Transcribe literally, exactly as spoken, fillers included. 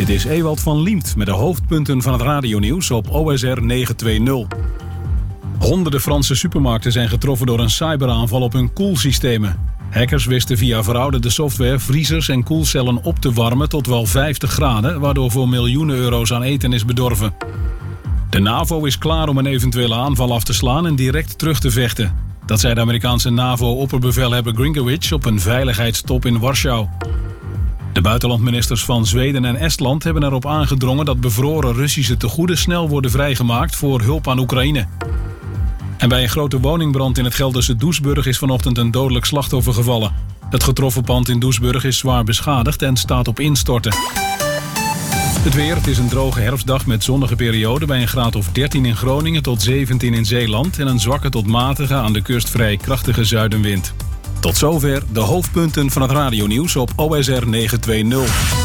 Dit is Ewald van Liemt met de hoofdpunten van het radionieuws op O S R negenhonderdtwintig. Honderden Franse supermarkten zijn getroffen door een cyberaanval op hun koelsystemen. Hackers wisten via verouderde software vriezers en koelcellen op te warmen tot wel vijftig graden... waardoor voor miljoenen euro's aan eten is bedorven. De NAVO is klaar om een eventuele aanval af te slaan en direct terug te vechten. Dat zei de Amerikaanse NAVO-opperbevelhebber Gringovic op een veiligheidstop in Warschau. De buitenlandministers van Zweden en Estland hebben erop aangedrongen dat bevroren Russische tegoeden snel worden vrijgemaakt voor hulp aan Oekraïne. En bij een grote woningbrand in het Gelderse Doesburg is vanochtend een dodelijk slachtoffer gevallen. Het getroffen pand in Doesburg is zwaar beschadigd en staat op instorten. Het weer, het is een droge herfstdag met zonnige perioden bij een graad of dertien in Groningen tot zeventien in Zeeland en een zwakke tot matige aan de kust vrij krachtige zuidenwind. Tot zover de hoofdpunten van het radionieuws op O S R negenhonderdtwintig.